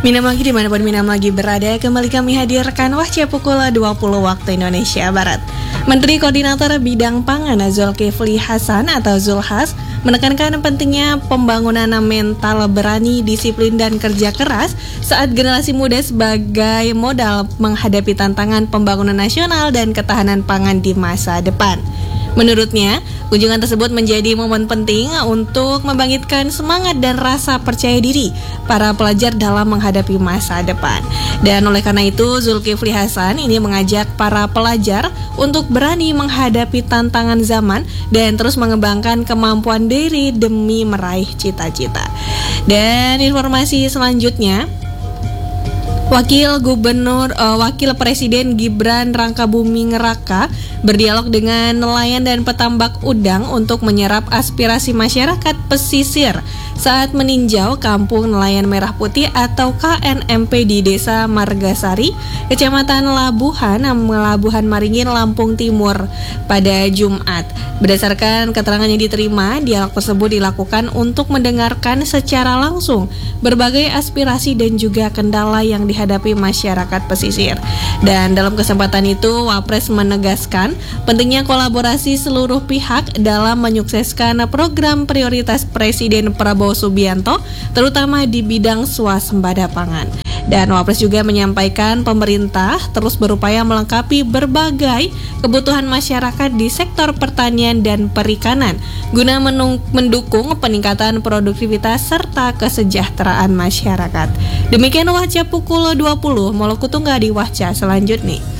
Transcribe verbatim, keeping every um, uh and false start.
Minam lagi dimanapun Minam lagi berada, kembali kami hadirkan Wahca pukul dua puluh waktu Indonesia Barat. Menteri Koordinator Bidang Pangan Zulkifli Hasan atau Zulhas menekankan pentingnya pembangunan mental berani, disiplin dan kerja keras saat generasi muda sebagai modal menghadapi tantangan pembangunan nasional dan ketahanan pangan di masa depan. Menurutnya, kunjungan tersebut menjadi momen penting untuk membangkitkan semangat dan rasa percaya diri para pelajar dalam menghadapi masa depan. Dan oleh karena itu, Zulkifli Hasan ini mengajak para pelajar untuk berani menghadapi tantangan zaman dan terus mengembangkan kemampuan diri demi meraih cita-cita. Dan informasi selanjutnya, Wakil Gubernur, uh, Wakil Presiden Gibran Rakabuming Raka berdialog dengan nelayan dan petambak udang untuk menyerap aspirasi masyarakat pesisir saat meninjau Kampung Nelayan Merah Putih atau K N M P di Desa Margasari, Kecamatan Labuhan, Labuhan Maringin, Lampung Timur pada Jumat. Berdasarkan keterangan yang diterima, dialog tersebut dilakukan untuk mendengarkan secara langsung berbagai aspirasi dan juga kendala yang dihadapi masyarakat pesisir. Dan dalam kesempatan itu, Wapres menegaskan pentingnya kolaborasi seluruh pihak dalam menyukseskan program prioritas Presiden Prabowo Subianto, terutama di bidang swasembada pangan. Dan Wapres juga menyampaikan pemerintah terus berupaya melengkapi berbagai kebutuhan masyarakat di sektor pertanian dan perikanan guna menung- mendukung peningkatan produktivitas serta kesejahteraan masyarakat. Demikian Wahca pukul dua puluh, Moluku Tunggal di Wahca selanjutnya.